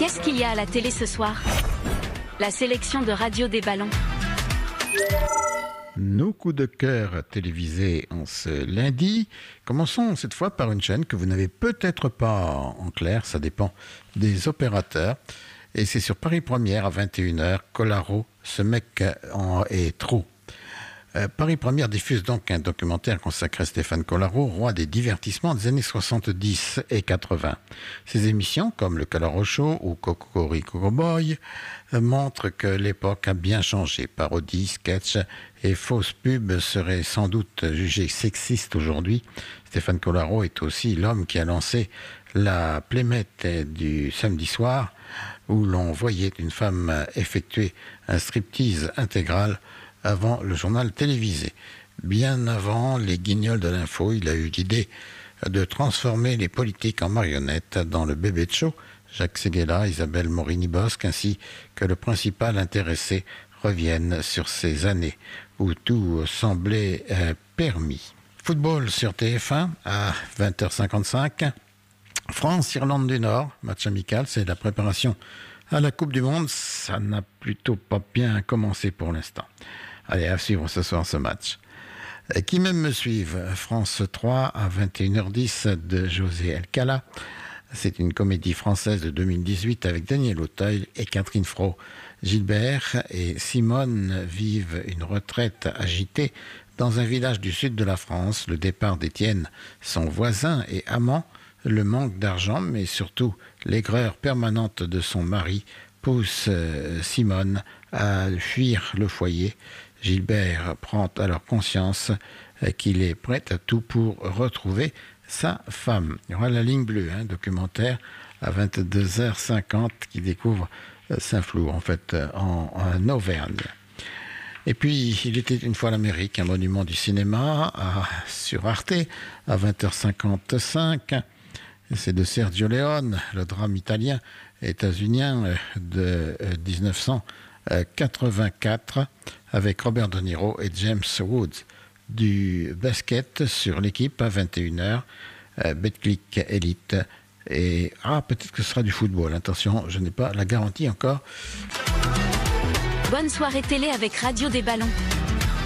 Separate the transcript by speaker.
Speaker 1: Qu'est-ce qu'il y a à la télé ce soir? La sélection de Radio des Ballons.
Speaker 2: Nos coups de cœur télévisés en ce lundi. Commençons cette fois par une chaîne que vous n'avez peut-être pas en clair, ça dépend des opérateurs. Et c'est sur Paris Première à 21h, Collaro, ce mec est trop. Paris Première diffuse donc un documentaire consacré à Stéphane Collaro, roi des divertissements des années 70 et 80. Ces émissions, comme le Collaro Show ou Cocorico Boy, montrent que l'époque a bien changé. Parodies, sketchs et fausses pubs seraient sans doute jugés sexistes aujourd'hui. Stéphane Collaro est aussi l'homme qui a lancé la Playmate du samedi soir, où l'on voyait une femme effectuer un striptease intégral avant le journal télévisé. Bien avant les guignols de l'info, il a eu l'idée de transformer les politiques en marionnettes dans le bébé de show. Jacques Séguéla, Isabelle Morini-Bosque, ainsi que le principal intéressé reviennent sur ces années où tout semblait permis. Football sur TF1 à 20h55. France-Irlande du Nord, match amical, c'est la préparation à la Coupe du Monde. Ça n'a plutôt pas bien commencé pour l'instant. Allez, à suivre ce soir ce match. Qui même me suivent, France 3 à 21h10 de José Elkala. C'est une comédie française de 2018 avec Daniel Auteuil et Catherine Fro. Gilbert et Simone vivent une retraite agitée dans un village du sud de la France. Le départ d'Étienne, son voisin et amant, le manque d'argent, mais surtout l'aigreur permanente de son mari pousse Simone à fuir le foyer. Gilbert prend alors conscience qu'il est prêt à tout pour retrouver sa femme. Il y aura La Ligne Bleue, un documentaire à 22h50 qui découvre Saint-Flour, en fait, en Auvergne. Et puis, il était une fois l'Amérique, un monument du cinéma sur Arte à 20h55. C'est de Sergio Leone, le drame italien états-unien de 1984 avec Robert De Niro et James Woods. Du basket sur l'équipe à 21h, Betclic Elite. Et peut-être que ce sera du football. Attention, je n'ai pas la garantie encore.
Speaker 1: Bonne soirée télé avec Radio des Ballons.